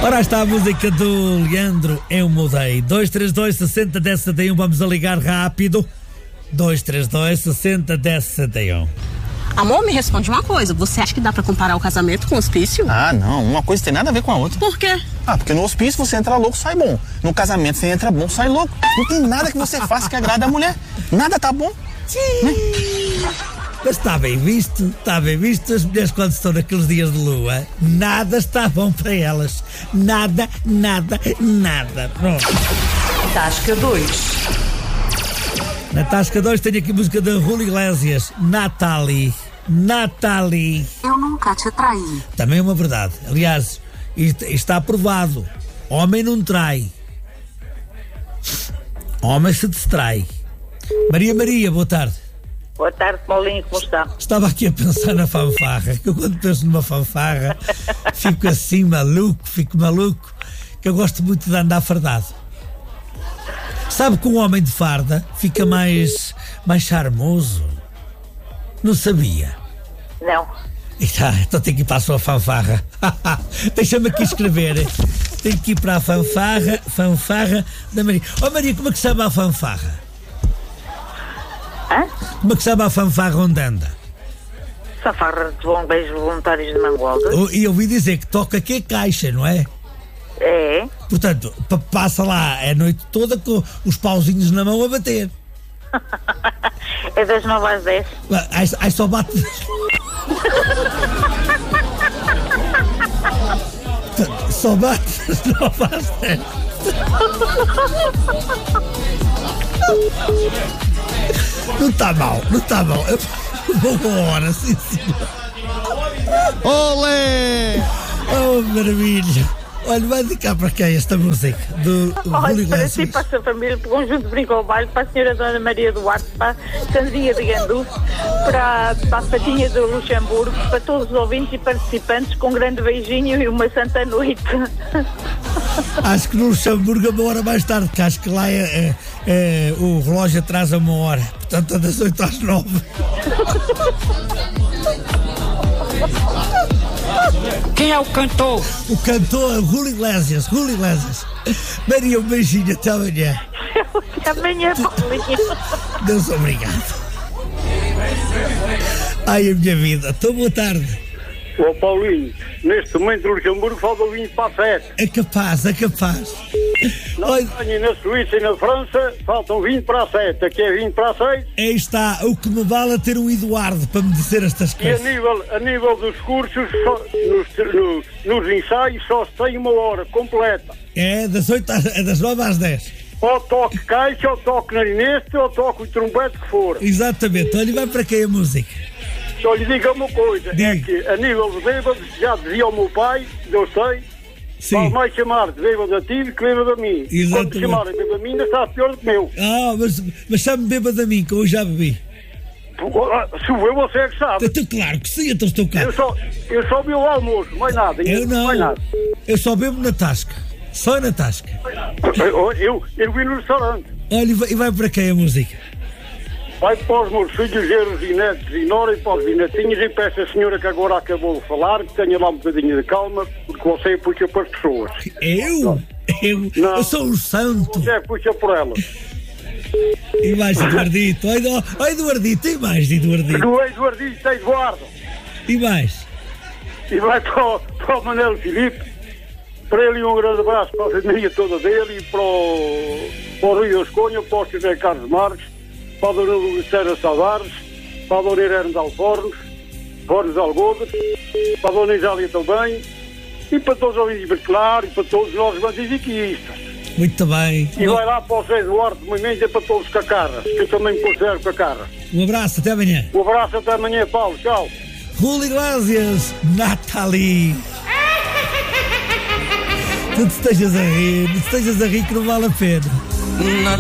Ora, está a música do Leandro, Eu Mudei. 232 60 10 61. Vamos a ligar rápido. 232 60 10 61. Amor, me responde uma coisa. Você acha que dá pra comparar o casamento com o hospício? Ah, não. Uma coisa tem nada a ver com a outra. Por quê? Ah, porque no hospício você entra louco, sai bom. No casamento você entra bom, sai louco. Não tem nada que você faça que agrade a mulher. Nada tá bom. Mas está bem visto, as mulheres quando estão naqueles dias de lua, nada está bom para elas. Nada. Pronto. Tasca 2. Na Tasca 2 tenho aqui a música da Julio Iglesias, Natalie. Eu nunca te traí. Também é uma verdade. Aliás, está aprovado. Homem não trai. Homem se distrai. Maria, boa tarde. Boa tarde, Paulinho, como está? Estava aqui a pensar na fanfarra, que eu quando penso numa fanfarra fico assim maluco, que eu gosto muito de andar fardado. Sabe que um homem de farda fica mais charmoso? Não sabia? Não. Então tenho que ir para a sua fanfarra. Deixa-me aqui escrever. Tenho que ir para a fanfarra da Maria. Maria, como é que se chama a fanfarra? Hã? Como é que se chama a fanfarra onde anda? Fanfarra de Bombeiros Voluntários de Mangualde. E eu ouvi dizer que toca aqui a caixa, não é? É. Portanto, passa lá a noite toda com os pauzinhos na mão a bater. É das 9 às 10. Ai só bate. Só bate das 9 às 10. Não está mal. Boa hora, sim, senhor. Olé! Oh, maravilha. Olha, vai dedicar para quem esta música do Julio Para Iglesias? si, para a sua família, para o conjunto de Brinco ao Baile, para a senhora Dona Maria Duarte, para a Sandrinha de Gandulfo, para a Fatinha do Luxemburgo, para todos os ouvintes e participantes, com um grande beijinho e uma santa noite. Acho que no Luxemburgo é uma hora mais tarde, que acho que lá o relógio atrasa uma hora. Portanto, das 8 às 9. Quem é o cantor? O cantor Julio Iglesias. Maria, um beijinho, até amanhã. Até amanhã, Paulinho. Deus obrigado. Ai, a minha vida. Então, boa tarde. Ô Paulinho, neste momento no Luxemburgo falta 20 para a 7. É capaz. Na Olha, Espanha, na Suíça e na França faltam 20 para a 7. Aqui é 20 para a 6. aí está o que me vale a ter um Eduardo para me dizer estas E coisas. a nível dos cursos, nos ensaios só se tem 1 hora completa. É das 9 às 10. Ou toque caixa, ou toque narineste, ou toque o trompete que for. Exatamente. Olha, vai para quem a música? Só lhe digo uma coisa, Diga. é que a nível de bêbados, já dizia o meu pai, eu sei, Sim. vale mais chamar de bêbado a ti do que bêbado a mim. Exatamente. Quando chamarem bêbado a mim, ainda está pior do que eu. Ah, mas chame-me bêbado a mim, que eu já bebi. Se eu, você é que sabe. Então, claro que sim, então estou cá. Eu só vi o almoço, mais nada. Eu não. Mais nada. Eu só bebo na tasca. Só na tasca. Eu vi no restaurante. Olha, e vai para quem a música? Vai para os meus filhos, genros e netos e nora e para os netinhos e para essa senhora que agora acabou de falar, que tenha lá um bocadinho de calma, porque você puxa para as pessoas. Eu? Não. Eu sou o santo. Você puxa por elas. E mais Eduardito. Olha Eduardito, e mais de Eduardito. Não é Eduardito, é Eduardo. E mais? E vai para o Manel Filipe, para ele um grande abraço para a família toda dele e para o Rui Osconha, para o José Carlos Marques, para a Dona Lucera Tavares, para a Dona Irene de Alfornos, Fornos Algodas, para a Dona Isália também, e para todos os ouvintes, claro, e para todos nós bandidiquistas. Muito bem. E vai lá para o Zé Duarte Moimento e para todos os cacarras, que eu também me considero cacarras. Um abraço, até amanhã. Um abraço, até amanhã, Paulo, tchau. Julio Iglesias, Natalie. Tu te estejas a rir que não vale a pena.